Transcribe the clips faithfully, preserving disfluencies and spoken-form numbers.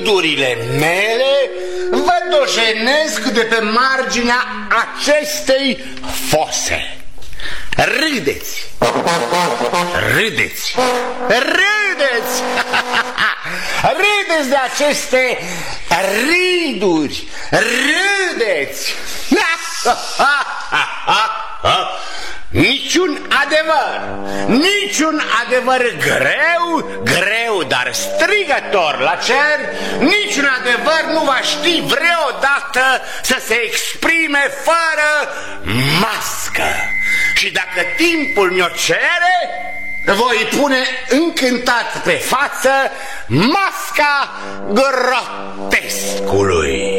gândurile mele vă dojenesc de pe marginea acestei fose. Râdeți! Râdeți! Râdeți! Râdeți de aceste riduri! Râdeți! Niciun adevăr, niciun adevăr greu, greu, dar strigător la cer, niciun adevăr nu va ști vreodată să se exprime fără mască. Și dacă timpul mi-o cere, voi pune încântat pe față masca grotescului.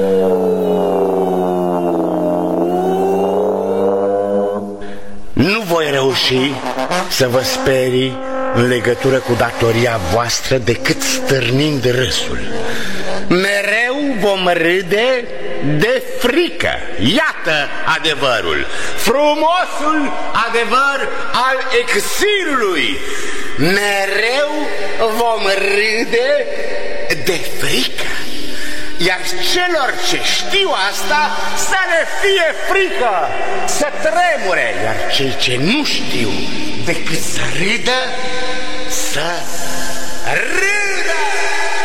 Nu voi reuși să vă sperii în legătură cu datoria voastră decât stârnind râsul. Mereu vom râde de frică. Iată adevărul, frumosul adevăr al exilului. Mereu vom râde de frică. Iar celor ce știu asta să le fie frică, să tremure. Iar cei ce nu știu decât să râdă, să râdă.